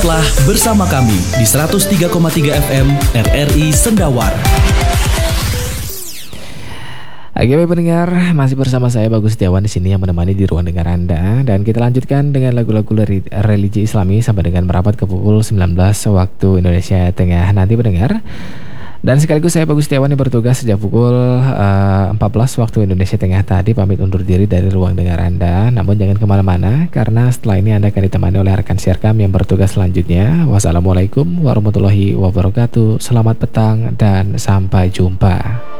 Tetaplah bersama kami di 103,3 FM RRI Sendawar. Oke, pendengar, masih bersama saya Bagus Setiawan di sini yang menemani di ruang dengar Anda, dan kita lanjutkan dengan lagu-lagu religi Islami sampai dengan merapat ke pukul 19 waktu Indonesia Tengah nanti, pendengar. Dan sekaligus saya Bagus Setiawan yang bertugas sejak pukul 14 waktu Indonesia Tengah tadi pamit undur diri dari ruang dengar Anda. Namun jangan kemana-mana, karena setelah ini Anda akan ditemani oleh rekan Siarkam yang bertugas selanjutnya. Wassalamualaikum warahmatullahi wabarakatuh. Selamat petang dan sampai jumpa.